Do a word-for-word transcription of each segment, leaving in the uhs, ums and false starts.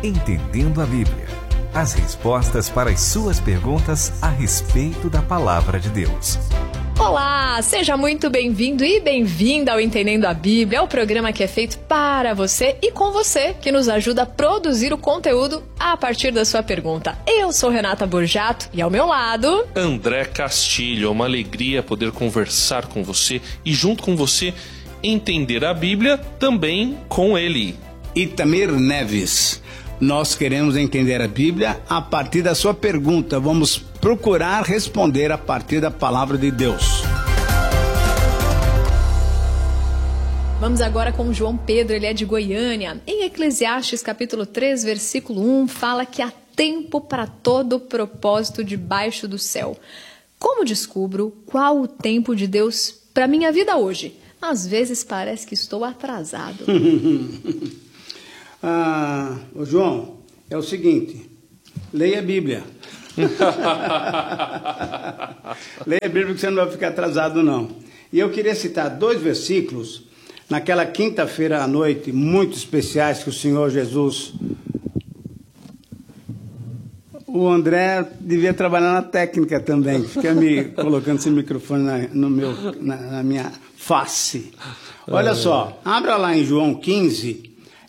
Entendendo a Bíblia. As respostas para as suas perguntas a respeito da Palavra de Deus. Olá, seja muito bem-vindo e bem-vinda ao Entendendo a Bíblia, o programa que é feito para você e com você, que nos ajuda a produzir o conteúdo a partir da sua pergunta. Eu sou Renata Borjato e ao meu lado... André Castilho. É uma alegria poder conversar com você e junto com você entender a Bíblia também com ele. Itamir Neves. Nós queremos entender a Bíblia a partir da sua pergunta. Vamos procurar responder a partir da Palavra de Deus. Vamos agora com João Pedro, ele é de Goiânia. Em Eclesiastes capítulo três, versículo um, fala que há tempo para todo propósito debaixo do céu. Como descubro qual o tempo de Deus para minha vida hoje? Às vezes parece que estou atrasado. Ah, João, é o seguinte, leia a Bíblia. Leia a Bíblia que você não vai ficar atrasado, não. E eu queria citar dois versículos, naquela quinta-feira à noite, muito especiais que o Senhor Jesus... O André devia trabalhar na técnica também, fica me colocando esse microfone na, no meu, na, na minha face. Olha só, abra lá em João quinze...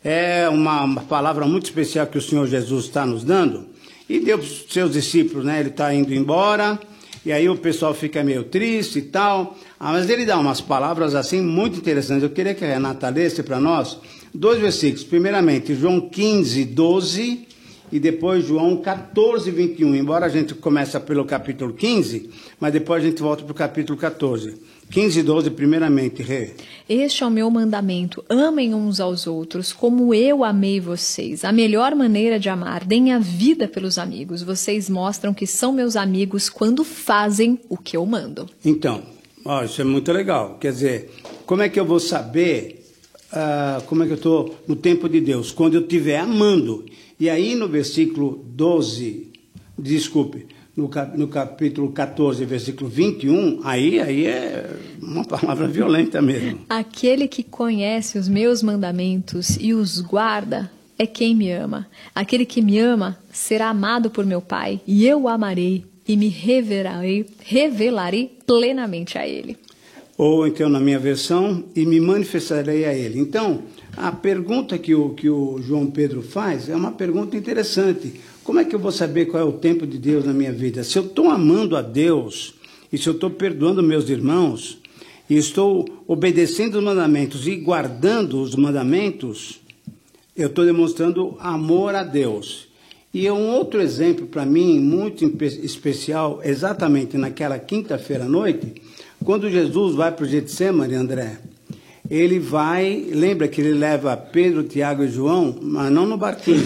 É uma, uma palavra muito especial que o Senhor Jesus está nos dando. E deu para os seus discípulos, né? Ele está indo embora. E aí o pessoal fica meio triste e tal. Ah, mas ele dá umas palavras assim muito interessantes. Eu queria que a Renata lesse para nós dois versículos. Primeiramente, João quinze, doze. E depois João quatorze, vinte e um. Embora a gente comece pelo capítulo quinze, mas depois a gente volta para o capítulo quatorze. quinze e doze, primeiramente, Rê. Este é o meu mandamento, amem uns aos outros, como eu amei vocês. A melhor maneira de amar, deem a vida pelos amigos. Vocês mostram que são meus amigos quando fazem o que eu mando. Então, ó, isso é muito legal. Quer dizer, como é que eu vou saber uh, como é que eu estou no tempo de Deus? Quando eu estiver amando. E aí no versículo doze, desculpe, No, cap, no capítulo quatorze, versículo vinte e um, aí, aí é uma palavra violenta mesmo. Aquele que conhece os meus mandamentos e os guarda é quem me ama. Aquele que me ama será amado por meu Pai, e eu o amarei e me revelarei, revelarei plenamente a ele. Ou então na minha versão, e me manifestarei a ele. Então, a pergunta que o, que o João Pedro faz é uma pergunta interessante. Como é que eu vou saber qual é o tempo de Deus na minha vida? Se eu estou amando a Deus, e se eu estou perdoando meus irmãos, e estou obedecendo os mandamentos e guardando os mandamentos, eu estou demonstrando amor a Deus. E é um outro exemplo para mim, muito especial, exatamente naquela quinta-feira à noite, quando Jesus vai para o Getsemane, André, ele vai, lembra que ele leva Pedro, Tiago e João, mas não no barquinho,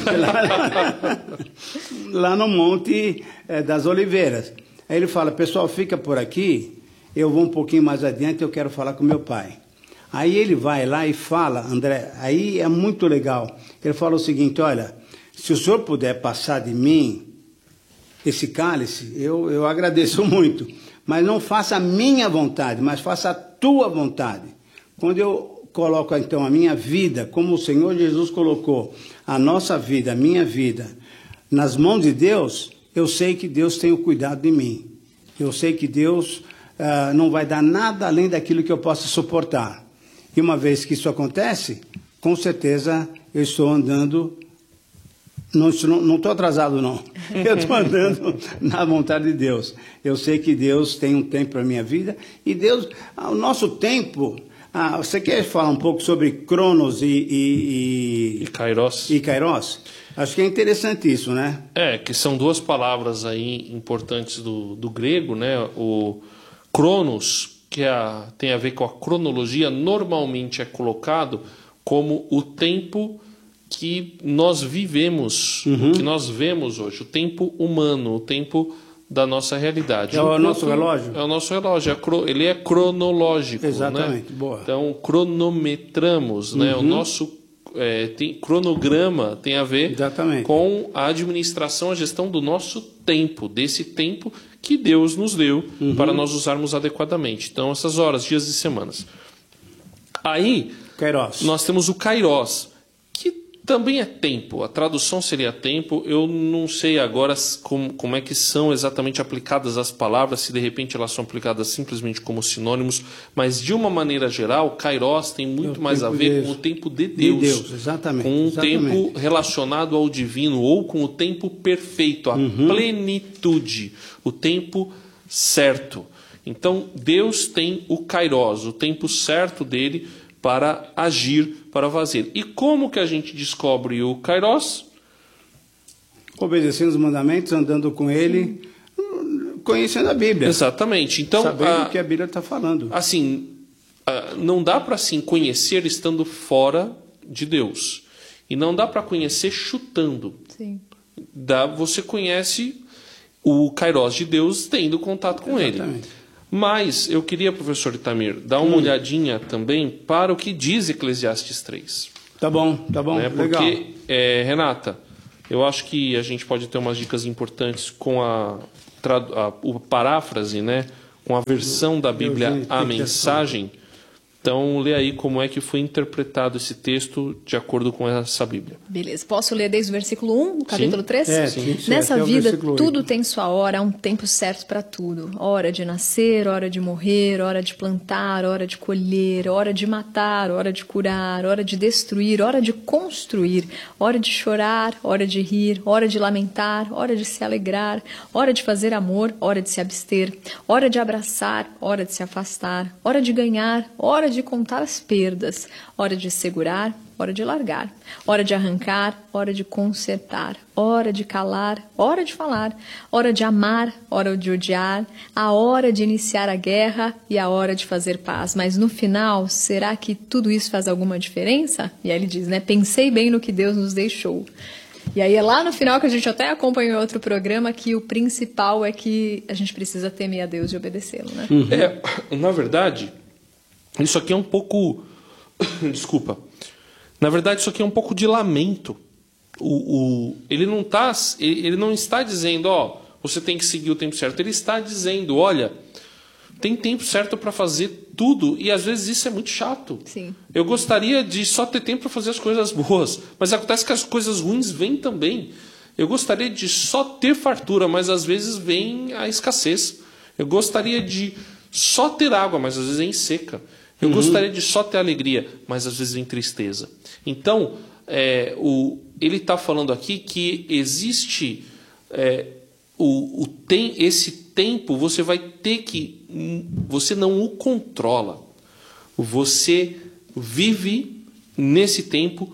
lá, lá no Monte é, das Oliveiras. Aí ele fala, pessoal, fica por aqui, eu vou um pouquinho mais adiante, eu quero falar com meu pai. Aí ele vai lá e fala, André, aí é muito legal, ele fala o seguinte, olha, se o senhor puder passar de mim esse cálice, eu, eu agradeço muito, mas não faça a minha vontade, mas faça a tua vontade. Quando eu coloco, então, a minha vida, como o Senhor Jesus colocou a nossa vida, a minha vida, nas mãos de Deus, eu sei que Deus tem o cuidado de mim. Eu sei que Deus uh, não vai dar nada além daquilo que eu possa suportar. E uma vez que isso acontece, com certeza eu estou andando... Não estou atrasado, não. Eu estou andando na vontade de Deus. Eu sei que Deus tem um tempo para a minha vida. E Deus, o nosso tempo... Ah, você quer falar um pouco sobre Cronos e... E, e, e Kairos. E Kairos? Acho que é interessante isso, né? É, que são duas palavras aí importantes do, do grego, né? O Cronos, que é a, tem a ver com a cronologia, normalmente é colocado como o tempo que nós vivemos, uhum. o que nós vemos hoje, o tempo humano, o tempo da nossa realidade. É o Enquanto, nosso relógio? É o nosso relógio, é cro, ele é cronológico. Exatamente, né? boa. Então, cronometramos, uhum. né? O nosso é, tem, cronograma tem a ver Exatamente. com a administração, a gestão do nosso tempo, desse tempo que Deus nos deu uhum. para nós usarmos adequadamente. Então, essas horas, dias e semanas. Aí, Kairos. nós temos o Kairos, que Também é tempo, a tradução seria tempo. Eu não sei agora como, como é que são exatamente aplicadas as palavras, se de repente elas são aplicadas simplesmente como sinônimos, mas de uma maneira geral, kairos tem muito mais a ver com o tempo de Deus, de Deus, exatamente, com o exatamente. tempo relacionado ao divino, ou com o tempo perfeito, a uhum. plenitude, o tempo certo. Então, Deus tem o kairos, o tempo certo dele para agir, para fazer. E como que a gente descobre o kairos? Obedecendo os mandamentos, andando com ele, conhecendo a Bíblia. Exatamente. Então, sabendo a, o que a Bíblia está falando. Assim, a, não dá para assim, conhecer estando fora de Deus. E não dá para conhecer chutando. Sim. Dá, você conhece o kairos de Deus tendo contato com Exatamente. ele. Mas eu queria, professor Itamir, dar uma hum. olhadinha também para o que diz Eclesiastes três. Tá bom, tá bom, né? legal. Porque, é, Renata, eu acho que a gente pode ter umas dicas importantes com a, a, a paráfrase, né? Com a versão da Bíblia, a mensagem. Então, lê aí como é que foi interpretado esse texto de acordo com essa Bíblia. Beleza. Posso ler desde o versículo um, capítulo Sim. três? É, sim. Nessa Até vida, o tudo oito. tem sua hora, há um tempo certo para tudo. Hora de nascer, hora de morrer, hora de plantar, hora de colher, hora de matar, hora de curar, hora de destruir, hora de construir, hora de chorar, hora de rir, hora de lamentar, hora de se alegrar, hora de fazer amor, hora de se abster, hora de abraçar, hora de se afastar, hora de ganhar, hora de contar as perdas, hora de segurar, hora de largar, hora de arrancar, hora de consertar, hora de calar, hora de falar, hora de amar, hora de odiar, a hora de iniciar a guerra e a hora de fazer paz. Mas no final, será que tudo isso faz alguma diferença? E aí ele diz, né? Pensei bem no que Deus nos deixou. E aí é lá no final que a gente até acompanhou em outro programa que o principal é que a gente precisa temer a Deus e obedecê-lo, né? Uhum. É, na verdade, isso aqui é um pouco... Desculpa. Na verdade, isso aqui é um pouco de lamento. O, o, ele, não tá, ele, ele não está dizendo, ó, você tem que seguir o tempo certo. Ele está dizendo, olha, tem tempo certo para fazer tudo e às vezes isso é muito chato. Sim. Eu gostaria de só ter tempo para fazer as coisas boas, mas acontece que as coisas ruins vêm também. Eu gostaria de só ter fartura, mas às vezes vem a escassez. Eu gostaria de só ter água, mas às vezes vem seca. Eu uhum. gostaria de só ter alegria, mas às vezes vem tristeza. Então, é, o, ele está falando aqui que existe é, o, o tem, esse tempo, você vai ter que... Você não o controla. Você vive nesse tempo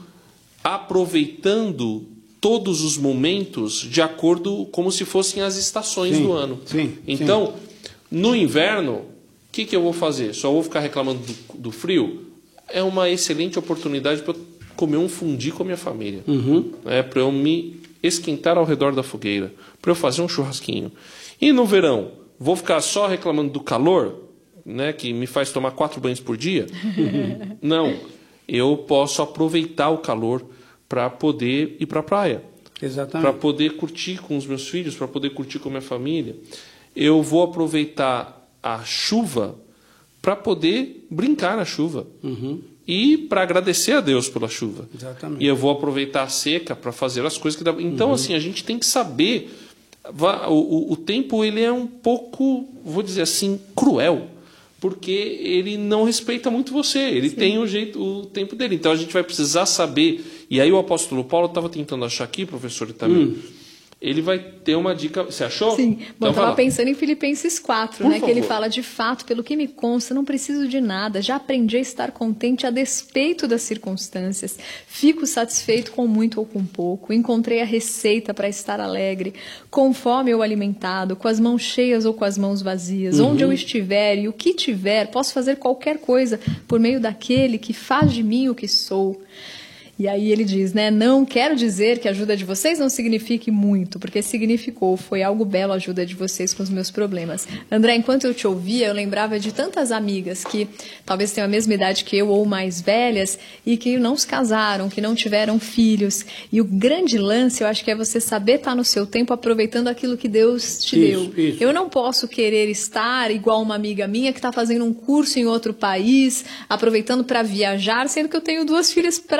aproveitando todos os momentos de acordo como se fossem as estações sim, do ano. Sim, então, sim. no inverno... O que, que eu vou fazer? Só vou ficar reclamando do, do frio? É uma excelente oportunidade para eu comer um fundi com a minha família. Uhum. É, para eu me esquentar ao redor da fogueira. Para eu fazer um churrasquinho. E no verão, vou ficar só reclamando do calor, né, que me faz tomar quatro banhos por dia? Uhum. Não. Eu posso aproveitar o calor para poder ir para a praia. Exatamente. Para poder curtir com os meus filhos, para poder curtir com a minha família. Eu vou aproveitar a chuva para poder brincar na chuva uhum. e para agradecer a Deus pela chuva. Exatamente. E eu vou aproveitar a seca para fazer as coisas que dá. Então, uhum. assim, a gente tem que saber. O, o, o tempo ele é um pouco, vou dizer assim, cruel, porque ele não respeita muito você. Ele Sim. tem o jeito, o tempo dele. Então a gente vai precisar saber. E aí o apóstolo Paulo estava tentando achar aqui, professor Itamir. Hum. Ele vai ter uma dica... Você achou? Sim. Bom, então, eu estava pensando em Filipenses quatro, Por né? favor. Que ele fala, de fato, pelo que me consta, não preciso de nada. Já aprendi a estar contente a despeito das circunstâncias. Fico satisfeito com muito ou com pouco. Encontrei a receita para estar alegre. Com fome ou alimentado, com as mãos cheias ou com as mãos vazias. Uhum. Onde eu estiver e o que tiver, posso fazer qualquer coisa por meio daquele que faz de mim o que sou. E aí ele diz, né, não quero dizer que a ajuda de vocês não signifique muito, porque significou, foi algo belo a ajuda de vocês com os meus problemas. André, enquanto eu te ouvia, eu lembrava de tantas amigas que talvez tenham a mesma idade que eu ou mais velhas e que não se casaram, que não tiveram filhos. E o grande lance, eu acho que é você saber estar no seu tempo aproveitando aquilo que Deus te isso, deu. Isso. Eu não posso querer estar igual uma amiga minha que está fazendo um curso em outro país, aproveitando para viajar, sendo que eu tenho duas filhas para criar.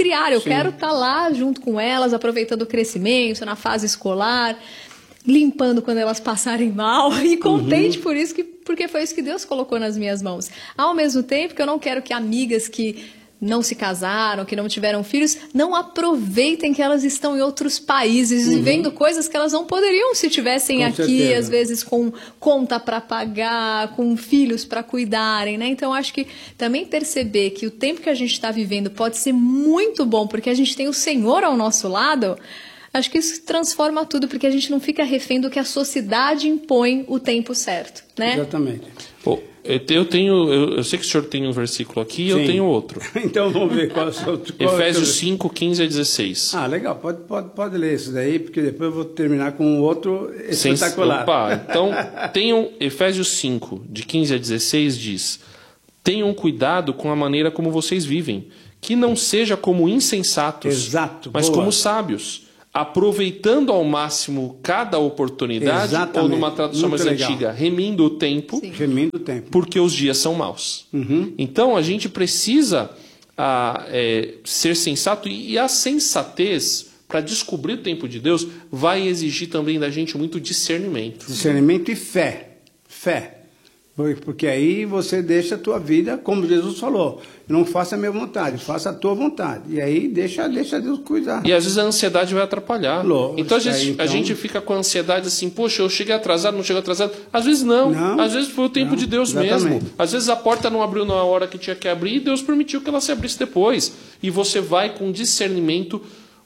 criar, eu Sim. quero estar lá junto com elas, aproveitando o crescimento, na fase escolar, limpando quando elas passarem mal e contente uhum. por isso, que, porque foi isso que Deus colocou nas minhas mãos. Ao mesmo tempo que eu não quero que amigas que não se casaram, que não tiveram filhos, não aproveitem que elas estão em outros países, uhum. vivendo coisas que elas não poderiam se tivessem com aqui, certeza. Às vezes com conta para pagar, com filhos para cuidarem, né? Então, acho que também perceber que o tempo que a gente está vivendo pode ser muito bom, porque a gente tem o Senhor ao nosso lado. Acho que isso transforma tudo, porque a gente não fica refém do que a sociedade impõe o tempo certo, né? Exatamente. Oh, eu tenho, eu, eu sei que o senhor tem um versículo aqui e eu tenho outro. Então vamos ver qual é o seu... Qual Efésios é o seu... cinco, quinze a dezesseis. Ah, legal. Pode, pode, pode ler isso daí, porque depois eu vou terminar com um outro espetacular. Opa, então, tenham, Efésios cinco, de quinze a dezesseis, diz: tenham cuidado com a maneira como vocês vivem, que não seja como insensatos, Exato, mas boa. como sábios, aproveitando ao máximo cada oportunidade, Exatamente. Ou numa tradução Muito mais legal. antiga, remindo o tempo, Sim. Remindo o tempo. porque os dias são maus. Uhum. Então a gente precisa ah, é, ser sensato, e a sensatez, para descobrir o tempo de Deus, vai exigir também da gente muito discernimento. Discernimento e fé. Fé. Porque aí você deixa a tua vida, como Jesus falou, não faça a minha vontade, faça a tua vontade. E aí deixa, deixa Deus cuidar. E às vezes a ansiedade vai atrapalhar. Lógico, então, a gente, aí, então a gente fica com a ansiedade assim, poxa, eu cheguei atrasado, não cheguei atrasado. Às vezes não, não às vezes foi o tempo não, de Deus exatamente. mesmo. Às vezes a porta não abriu na hora que tinha que abrir e Deus permitiu que ela se abrisse depois. E você vai com discernimento,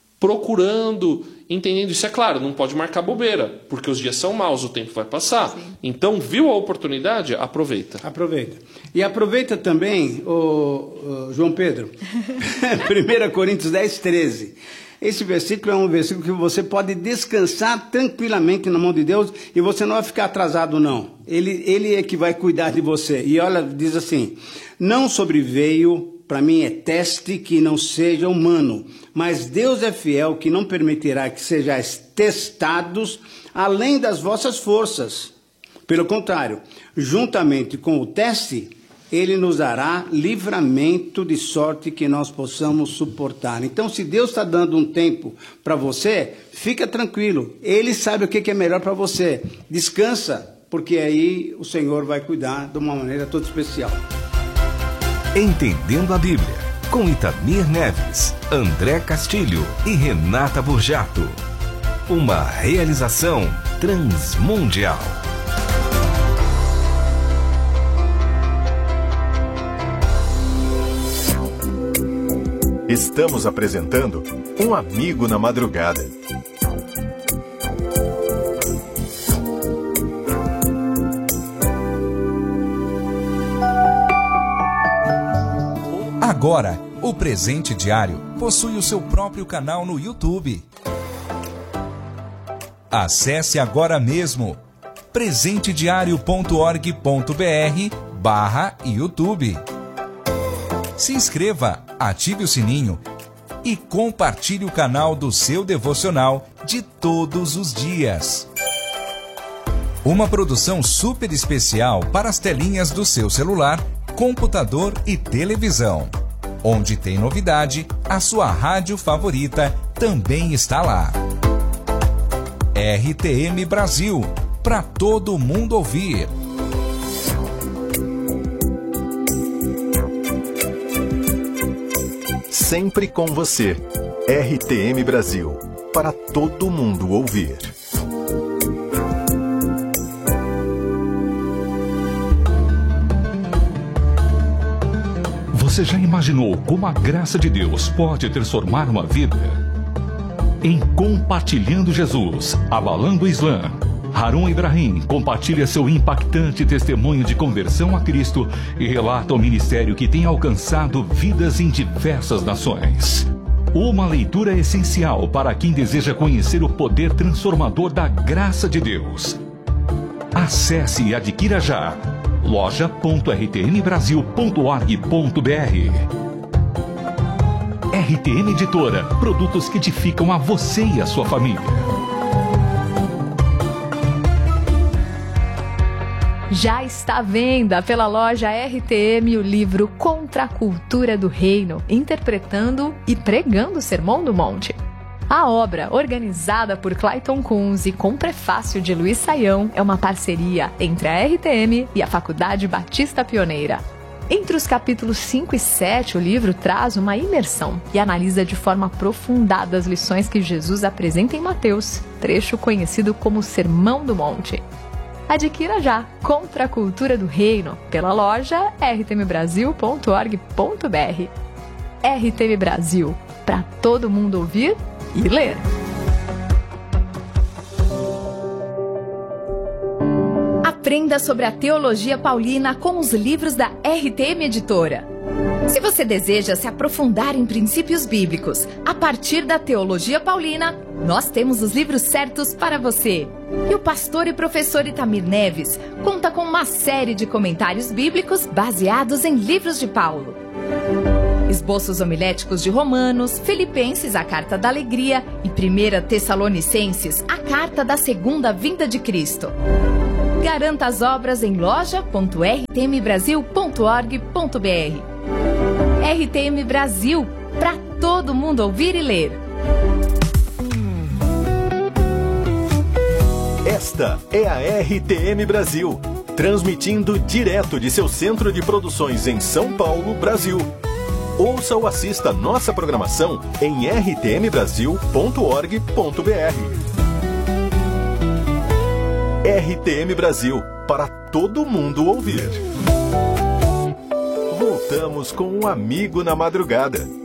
procurando, entendendo. Isso é claro, não pode marcar bobeira, porque os dias são maus, o tempo vai passar. Sim. Então, viu a oportunidade? Aproveita. Aproveita. E aproveita também, o, o João Pedro, primeira Coríntios dez, treze. Esse versículo é um versículo que você pode descansar tranquilamente na mão de Deus e você não vai ficar atrasado, não. Ele, ele é que vai cuidar de você. E olha, diz assim: não sobreveio, para mim é teste, que não seja humano, mas Deus é fiel, que não permitirá que sejais testados além das vossas forças. Pelo contrário, juntamente com o teste, Ele nos dará livramento, de sorte que nós possamos suportar. Então, se Deus está dando um tempo para você, fica tranquilo. Ele sabe o que é melhor para você. Descansa, porque aí o Senhor vai cuidar de uma maneira toda especial. Entendendo a Bíblia, com Itamir Neves, André Castilho e Renata Burjato. Uma realização transmundial. Estamos apresentando Um Amigo na Madrugada. Agora, o Presente Diário possui o seu próprio canal no YouTube. Acesse agora mesmo presentediario ponto org ponto br barra YouTube. Se inscreva, ative o sininho e compartilhe o canal do seu devocional de todos os dias. Uma produção super especial para as telinhas do seu celular, computador e televisão. Onde tem novidade, a sua rádio favorita também está lá. R T M Brasil, para todo mundo ouvir. Sempre com você. R T M Brasil, para todo mundo ouvir. Você já imaginou como a graça de Deus pode transformar uma vida? Em Compartilhando Jesus, Abalando o Islã, Harun Ibrahim compartilha seu impactante testemunho de conversão a Cristo e relata o ministério que tem alcançado vidas em diversas nações. Uma leitura essencial para quem deseja conhecer o poder transformador da graça de Deus. Acesse e adquira já loja ponto r t m brasil ponto org ponto br. R T M Editora, produtos que edificam a você e a sua família. Já está à venda pela loja R T M o livro Contra a Cultura do Reino, interpretando e pregando o Sermão do Monte. A obra, organizada por Clayton Kunz e com prefácio de Luiz Saião, é uma parceria entre a R T M e a Faculdade Batista Pioneira. Entre os capítulos cinco e sete, o livro traz uma imersão e analisa de forma aprofundada as lições que Jesus apresenta em Mateus, trecho conhecido como Sermão do Monte. Adquira já Contra a Cultura do Reino pela loja r t m brasil ponto org ponto b r. R T M Brasil, para todo mundo ouvir e ler. Aprenda sobre a teologia paulina com os livros da R T M Editora. Se você deseja se aprofundar em princípios bíblicos a partir da teologia paulina, nós temos os livros certos para você. E o pastor e professor Itamir Neves conta com uma série de comentários bíblicos baseados em livros de Paulo. Esboços homiléticos de Romanos, Filipenses, a Carta da Alegria e primeira Tessalonicenses, a Carta da Segunda Vinda de Cristo. Garanta as obras em loja ponto r t m brasil ponto org ponto b r. R T M Brasil, para todo mundo ouvir e ler. Esta é a R T M Brasil, transmitindo direto de seu centro de produções em São Paulo, Brasil. Ouça ou assista nossa programação em r t m brasil ponto org ponto b r. R T M Brasil, para todo mundo ouvir. Voltamos com um amigo na madrugada.